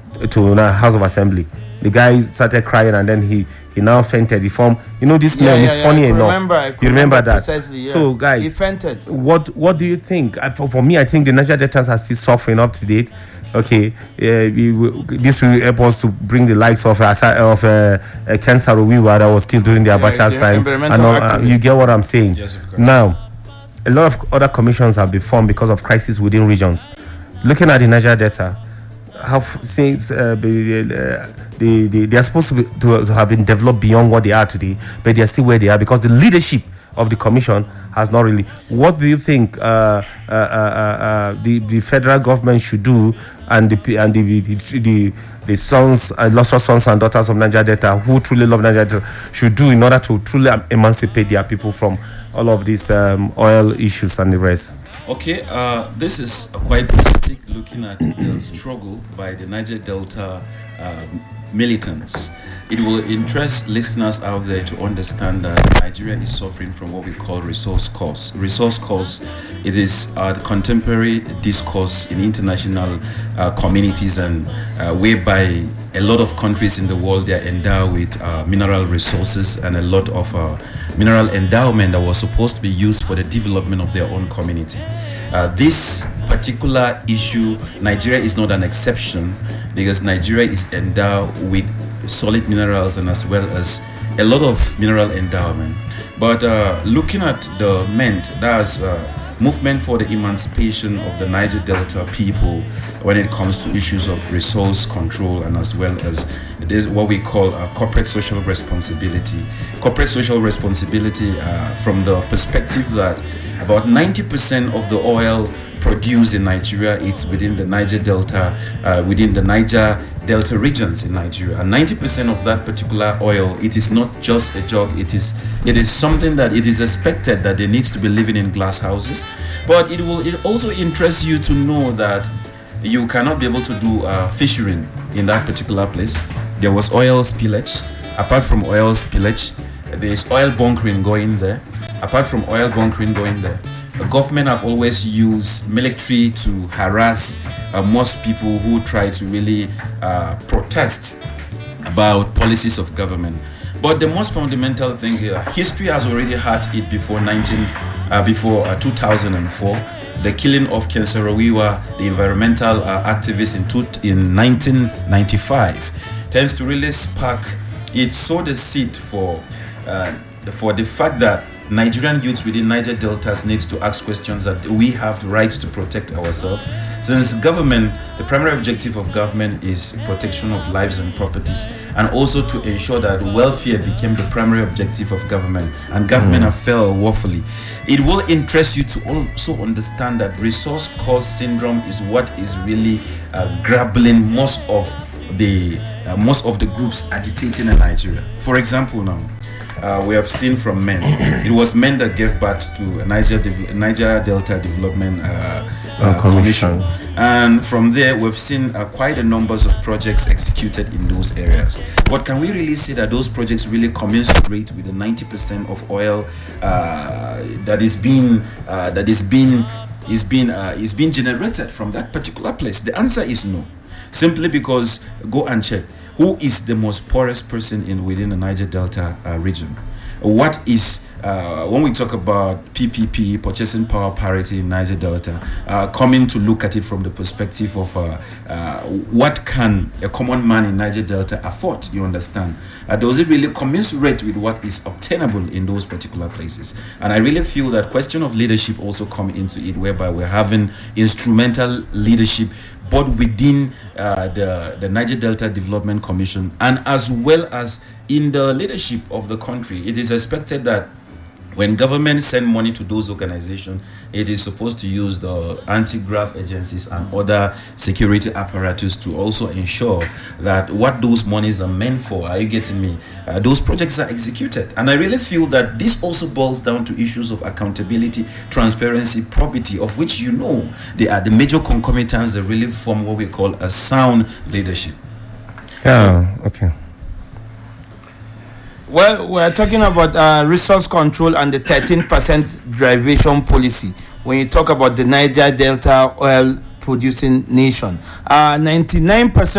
to House of Assembly. The guy started crying and then he now fainted. He formed, this man is funny enough. You remember that? Precisely, yeah. So guys, he fainted. What do you think? For me, I think the Niger Deltas are still suffering up to date. Okay, this will help us to bring the likes of Ken Saro-Wiwa that was killed during the Abacha's time. And you get what I'm saying? Yes, of course. Now, a lot of other commissions have been formed because of crisis within regions. Looking at the Niger Delta, since they are supposed to have been developed beyond what they are today, but they are still where they are because the leadership of the commission has not really. What do you think the federal government should do, and the sons, illustrious sons and daughters of Niger Delta who truly love Niger Delta should do in order to truly emancipate their people from all of these oil issues and the rest? Okay, this is quite pathetic looking at the struggle by the Niger Delta militants. It will interest listeners out there to understand that Nigeria is suffering from what we call resource costs. Resource costs, it is the contemporary discourse in international communities and whereby a lot of countries in the world, they are endowed with mineral resources and a lot of mineral endowment that was supposed to be used for the development of their own community. This particular issue, Nigeria is not an exception because Nigeria is endowed with solid minerals and as well as a lot of mineral endowment. But looking at the MENT, that's Movement for the Emancipation of the Niger Delta people when it comes to issues of resource control and as well as what we call corporate social responsibility. Corporate social responsibility from the perspective that about 90% of the oil produced in Nigeria, it's within the Niger Delta, within the Niger Delta regions in Nigeria. And 90% of that particular oil, it is not just a job, it is something that it is expected that they need to be living in glass houses. But it also interests you to know that you cannot be able to do fishing in that particular place. There was oil spillage. Apart from oil spillage, there is oil bunkering going there. Apart from oil bunkering going there, the government have always used military to harass most people who try to really protest about policies of government. But the most fundamental thing here, history has already had it before 2004, the killing of Ken Saro-Wiwa, the environmental activist in 1995, tends to really spark. It sowed the seed for the fact that Nigerian youths within Niger Deltas needs to ask questions that we have the right to protect ourselves. Since government, the primary objective of government is protection of lives and properties, and also to ensure that welfare became the primary objective of government, and government have failed woefully. It will interest you to also understand that resource cost syndrome is what is really grappling most of the groups agitating in Nigeria. For example, now, we have seen from MEN. It was MEN that gave birth to Niger Delta Development Commission. And from there, we've seen quite a numbers of projects executed in those areas. But can we really say that those projects really commensurate with the 90% of oil that is being generated from that particular place? The answer is no. Simply because, go and check. Who is the most poorest person within the Niger Delta region? What is, when we talk about PPP, purchasing power parity in Niger Delta, coming to look at it from the perspective of what can a common man in Niger Delta afford, you understand? Does it really commensurate with what is obtainable in those particular places? And I really feel that question of leadership also come into it, whereby we're having instrumental leadership both within the Niger Delta Development Commission and as well as in the leadership of the country. It is expected that when government send money to those organizations, it is supposed to use the anti-graft agencies and other security apparatus to also ensure that what those monies are meant for, are you getting me? Those projects are executed. And I really feel that this also boils down to issues of accountability, transparency, probity, of which they are the major concomitants that really form what we call a sound leadership. Okay. Well, we're talking about resource control and the 13% derivation policy. When you talk about the Niger Delta oil producing nation, 99%